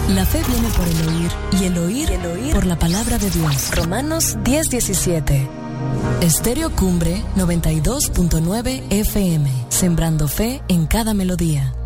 La fe viene por el oír, y el oír por la palabra de Dios. Romanos 10:17. Estéreo Cumbre 92.9 FM. Sembrando fe en cada melodía.